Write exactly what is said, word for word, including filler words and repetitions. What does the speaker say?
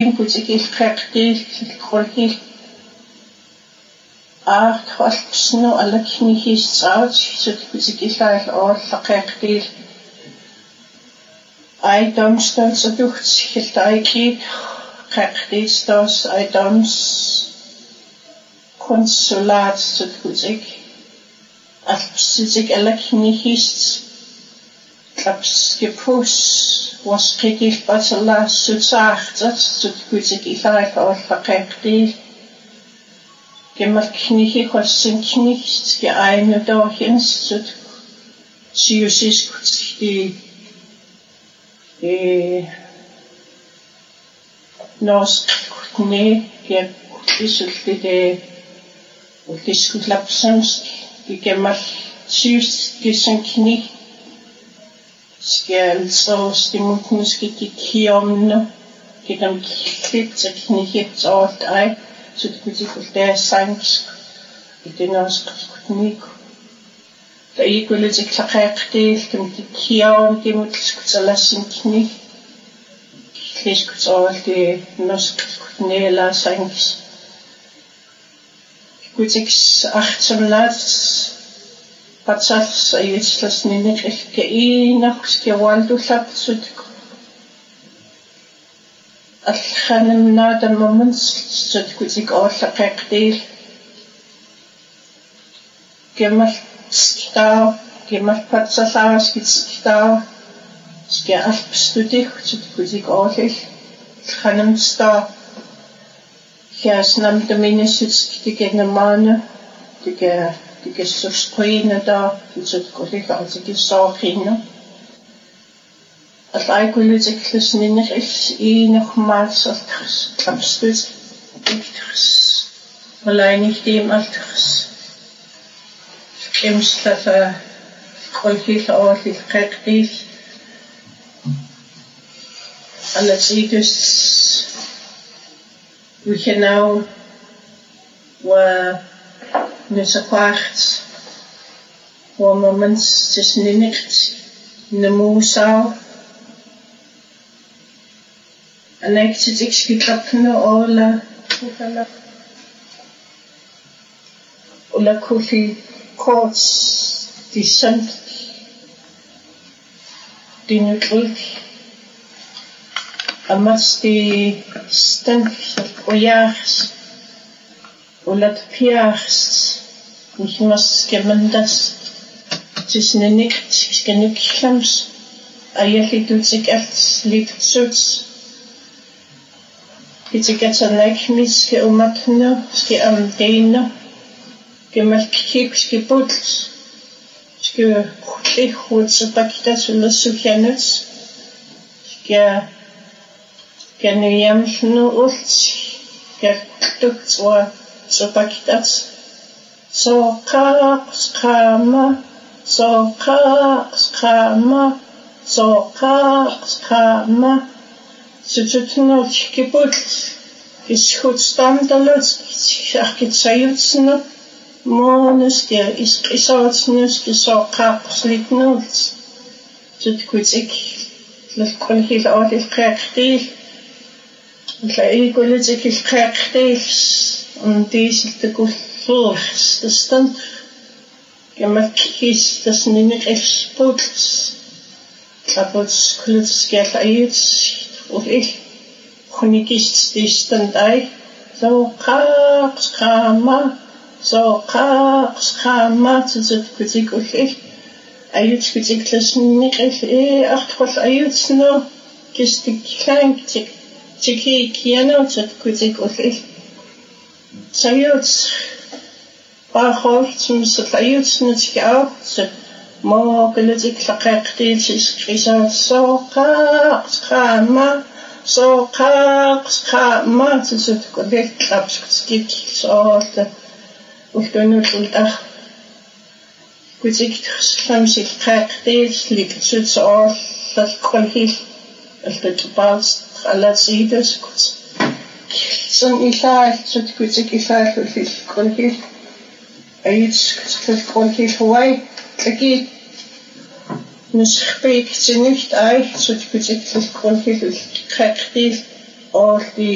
King kutikilqeqtiil qulkil aarthualpsnu alaknihiissaut sut kutikillaail oollaqeqtiil ai domstolsatugt hiltaikit qeqtiistos ai doms konsulat sut kutik alpsitik alaknihiist Klapskipus was qikil patala sutsaartat sut kutik illaail oollaqeqtiil Gemalknihi qossin knihst ge ainu dorhins sut siusiskut di e norskutne ge isulti de utiskutlapsams gemal sius gesen knih skal så stimutnuski kiomno gedam klitsa knihit alt ai sut kutikul sanks itinorskutnik ta ikulit iklaqeqtiil tum kiom kimutskutsalassin knih kliskutsalti norskutnela sanks kutiks achtamlat patsals ayitslas ninikil keinaqs kiwaldullap sut alxanimnaada moments sut kutik oollaqeqtiil gemal staa gemal patsalaaskit staa ske alpstudik sut kutik oollil xanimstaa kiasnam dominisut tigenamaana tige tige susprina da sut kutik altigisooqina Allaikulitiklis ninikil iinermaalsertars klapstut iktars malainihtiim altars kimstata qolkil oorlil qeqtiil alatsiidus wihenau wa nisaqaart wa moments tis ninikt nemuusau Anektitik skitlapnu ola kufala ola kufi kots disant dinutruk amas di stank ojars ola piars nichmas gemendas tisnenikt skenuklams ayalitutsik alt litsuts Kitsikatsanakmis ke umatno ske amdeino gemalkik ske buts ske khutlikhutsatakita sulasukyanuts ske kanuyamnu ult ske tuktswa sotakitats soqaq skama soqaq skama soqaq skama Sututnot kiput ishutstandalos arkitzayutsno monus ge isqisatsnus gesoqaqslitnut sutkutik lqolhil aadil qeqtiil laigulitik qeqtiil undisiltakullurs tastan gemakis tasniniqis puts taputs kulutskell ayuts Ufil kunikist distandai so qaq skama so qaq skama tsut kutik ufil ayut kutik tlasniqil e artqol ayutsno kistik klank tik tiki kiano tsut kutik ufil sayuts baqol tsumsat ayutsno tikau tsut Mo gelitik laqeqtiil isqisat soqaq skama soqaq skama tsut kutik klapskit soorta ultunulultar kutik tsamsil qeqtiil liksut soorlal qolhil altutpaals alatsiidus kut san ilaal tsut kutik ilaal ulil qolhil ayits kutik qolhil huwai Lagi nusxpiik tinnicht ai sut kutik qolhil qeqtiil oorli